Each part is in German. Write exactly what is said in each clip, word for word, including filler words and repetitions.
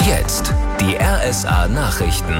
jetzt die R S A-Nachrichten.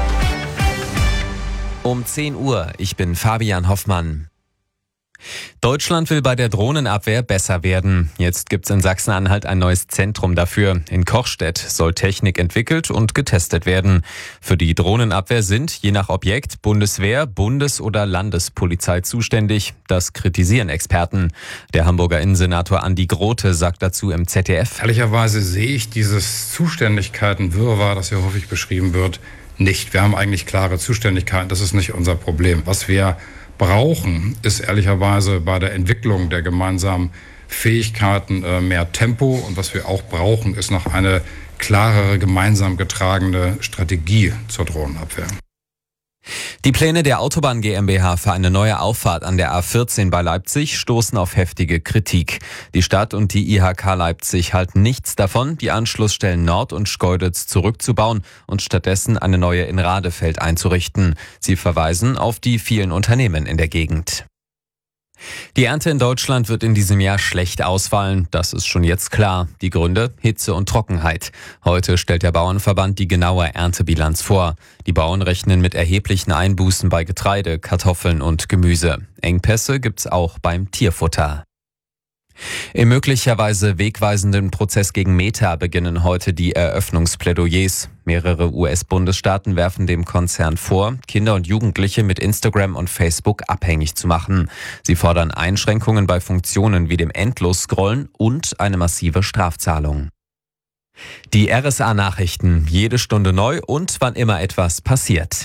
Um zehn Uhr, ich bin Fabian Hoffmann. Deutschland will bei der Drohnenabwehr besser werden. Jetzt gibt's in Sachsen-Anhalt ein neues Zentrum dafür. In Kochstedt soll Technik entwickelt und getestet werden. Für die Drohnenabwehr sind, je nach Objekt, Bundeswehr, Bundes- oder Landespolizei zuständig. Das kritisieren Experten. Der Hamburger Innensenator Andi Grote sagt dazu im Z D F: Ehrlicherweise sehe ich dieses Zuständigkeiten-Wirrwarr, das hier häufig beschrieben wird, nicht. Wir haben eigentlich klare Zuständigkeiten. Das ist nicht unser Problem. Was wir brauchen, ist ehrlicherweise bei der Entwicklung der gemeinsamen Fähigkeiten äh, mehr Tempo. Und was wir auch brauchen, ist noch eine klarere, gemeinsam getragene Strategie zur Drohnenabwehr. Die Pläne der Autobahn GmbH für eine neue Auffahrt an der A vierzehn bei Leipzig stoßen auf heftige Kritik. Die Stadt und die I H K Leipzig halten nichts davon, die Anschlussstellen Nord und Schkeuditz zurückzubauen und stattdessen eine neue in Radefeld einzurichten. Sie verweisen auf die vielen Unternehmen in der Gegend. Die Ernte in Deutschland wird in diesem Jahr schlecht ausfallen, das ist schon jetzt klar. Die Gründe: Hitze und Trockenheit. Heute stellt der Bauernverband die genaue Erntebilanz vor. Die Bauern rechnen mit erheblichen Einbußen bei Getreide, Kartoffeln und Gemüse. Engpässe gibt's auch beim Tierfutter. Im möglicherweise wegweisenden Prozess gegen Meta beginnen heute die Eröffnungsplädoyers. Mehrere U S-Bundesstaaten werfen dem Konzern vor, Kinder und Jugendliche mit Instagram und Facebook abhängig zu machen. Sie fordern Einschränkungen bei Funktionen wie dem Endlos-Scrollen und eine massive Strafzahlung. Die R S A-Nachrichten, jede Stunde neu und wann immer etwas passiert.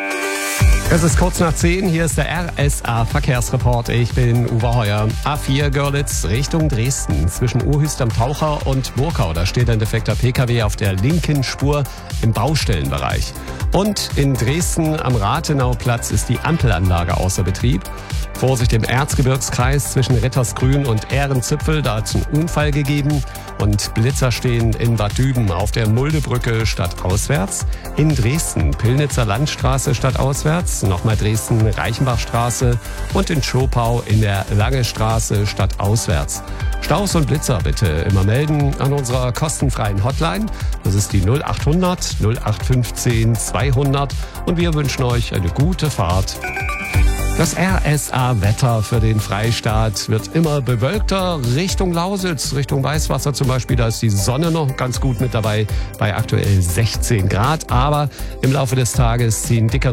Es ist kurz nach zehn, hier ist der R S A-Verkehrsreport. Ich bin Uwe Heuer. A vier Görlitz Richtung Dresden. Zwischen Urhüst am Taucher und Burkau. Da steht ein defekter P K W auf der linken Spur im Baustellenbereich. Und in Dresden am Rathenauplatz ist die Ampelanlage außer Betrieb. Vorsicht im Erzgebirgskreis zwischen Rittersgrün und Ehrenzipfel, da hat es einen Unfall gegeben. Und Blitzer stehen in Bad Düben auf der Muldebrücke stadtauswärts. In Dresden Pillnitzer Landstraße stadtauswärts, nochmal Dresden Reichenbachstraße und in Schopau in der Lange Straße stadtauswärts. Staus und Blitzer bitte immer melden an unserer kostenfreien Hotline. Das ist die null acht hundert null acht fünfzehn zweihundert und wir wünschen euch eine gute Fahrt. Das R S A-Wetter für den Freistaat wird immer bewölkter. Richtung Lausitz, Richtung Weißwasser zum Beispiel, da ist die Sonne noch ganz gut mit dabei bei aktuell sechzehn Grad. Aber im Laufe des Tages ziehen dickere